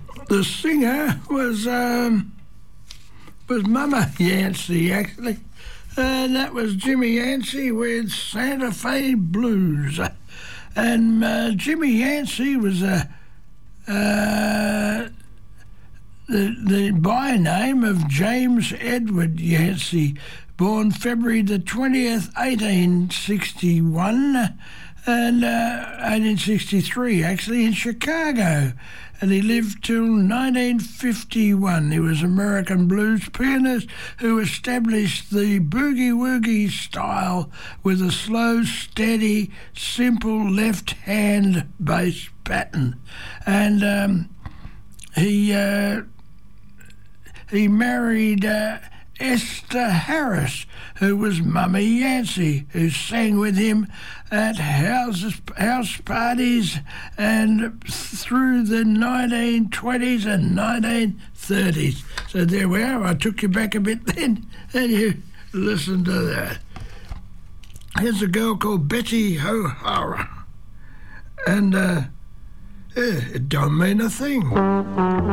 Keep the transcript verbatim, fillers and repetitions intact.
The singer was um, was Mama Yancey, actually. And that was Jimmy Yancey with Santa Fe Blues. And uh, Jimmy Yancey was a uh, the, the by name of James Edward Yancey, born February the twentieth, eighteen sixty-one, and uh, eighteen sixty-three, actually, in Chicago. And he lived till nineteen fifty-one. He was an American blues pianist who established the boogie-woogie style with a slow, steady, simple left-hand bass pattern. And um, he uh, he married uh, Esther Harris, who was Mummy Yancey, who sang with him at houses, house parties and through the nineteen twenties and nineteen thirties. So there we are. I took you back a bit then, and you listen to that. Here's a girl called Betty O'Hara, and uh, yeah, it don't mean a thing.